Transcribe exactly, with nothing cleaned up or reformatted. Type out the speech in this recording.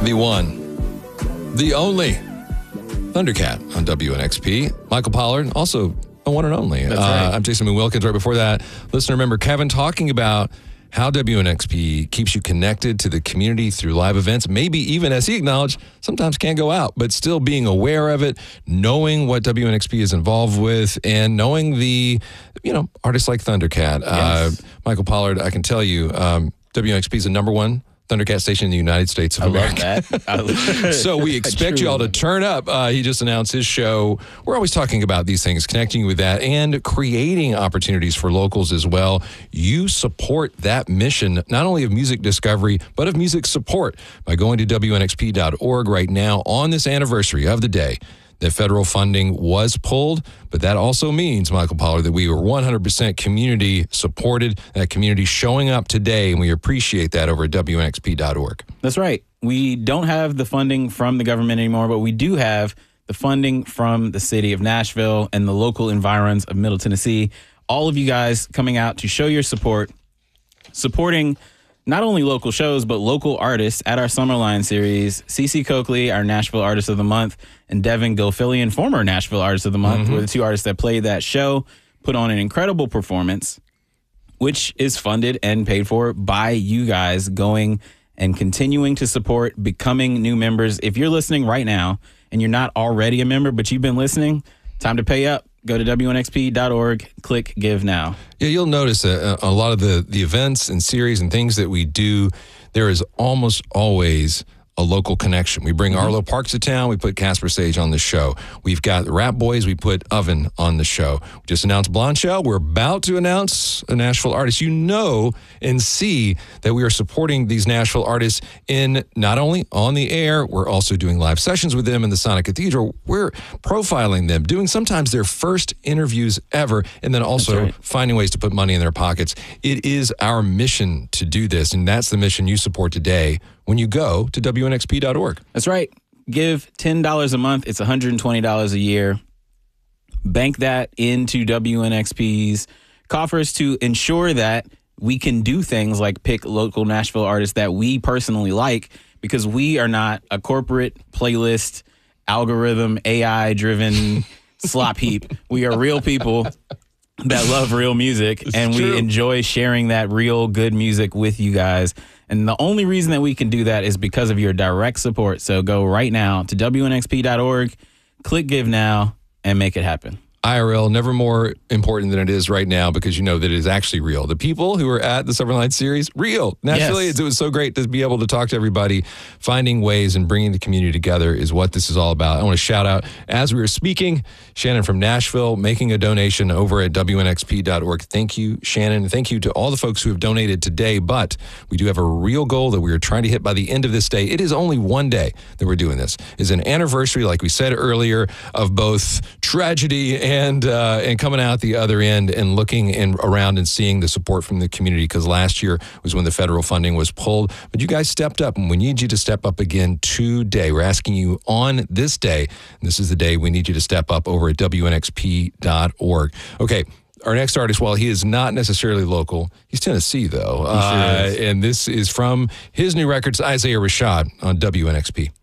the one, the only Thundercat on W N X P. Michael Pollard, also the one and only. That's uh, right. I'm Jason Wilkins. Right before that, listener, remember Kevin talking about how W N X P keeps you connected to the community through live events, maybe even, as he acknowledged, sometimes can't go out, but still being aware of it, knowing what W N X P is involved with, and knowing the, you know, artists like Thundercat. Yes. Uh, Michael Pollard, I can tell you, um, W N X P is the number one Thundercat station in the United States of I America. love that. I love So we expect y'all to turn up. Uh, he just announced his show. We're always talking about these things, connecting you with that, and creating opportunities for locals as well. You support that mission, not only of music discovery, but of music support by going to W N X P dot org right now on this anniversary of the day that federal funding was pulled. But that also means, Michael Pollard, that we were one hundred percent community supported, that community showing up today, and we appreciate that over at W N X P dot org. That's right. We don't have the funding from the government anymore, but we do have the funding from the city of Nashville and the local environs of Middle Tennessee. All of you guys coming out to show your support, supporting not only local shows, but local artists at our Summerline series. Cece Coakley, our Nashville Artist of the Month, and Devin Gilfillian, former Nashville Artist of the Month, Mm-hmm. were the two artists that played that show, put on an incredible performance, which is funded and paid for by you guys going and continuing to support, becoming new members. If you're listening right now and you're not already a member, but you've been listening, time to pay up. Go to W N X P dot org, click Give Now. Yeah, you'll notice that a lot of the, the events and series and things that we do, there is almost always a local connection. We bring Arlo Parks to town. We put Casper Sage on the show. We've got the Rap Boys. We put Oven on the show. We just announced Blonde Shell. We're about to announce a Nashville artist. You know and see that we are supporting these Nashville artists in not only on the air, we're also doing live sessions with them in the Sonic Cathedral. We're profiling them, doing sometimes their first interviews ever, and then also right. finding ways to put money in their pockets. It is our mission to do this, and that's the mission you support today when you go to W N X P dot org. That's right. Give ten dollars a month. It's one hundred twenty dollars a year. Bank that into W N X P's coffers to ensure that we can do things like pick local Nashville artists that we personally like, because we are not a corporate playlist, algorithm, A I-driven slop heap. We are real people that love real music, and true. we enjoy sharing that real good music with you guys. And the only reason that we can do that is because of your direct support. So go right now to W N X P dot org, click Give Now, and make it happen. I R L, never more important than it is right now, because you know that it is actually real. The people who are at the Summerline series, real. Naturally, Yes. it was so great to be able to talk to everybody. Finding ways and bringing the community together is what this is all about. I want to shout out, as we were speaking, Shannon from Nashville making a donation over at W N X P dot org. Thank you, Shannon. And thank you to all the folks who have donated today. But we do have a real goal that we are trying to hit by the end of this day. It is only one day that we're doing this. It's an anniversary, like we said earlier, of both tragedy and And uh, and coming out the other end and looking in, around and seeing the support from the community, because last year was when the federal funding was pulled. But you guys stepped up, and we need you to step up again today. We're asking you on this day, and this is the day we need you to step up over at W N X P dot org. Okay. Our next artist, while he is not necessarily local, he's Tennessee, though. He sure uh, is. and this is from his new records, Isaiah Rashad, on W N X P.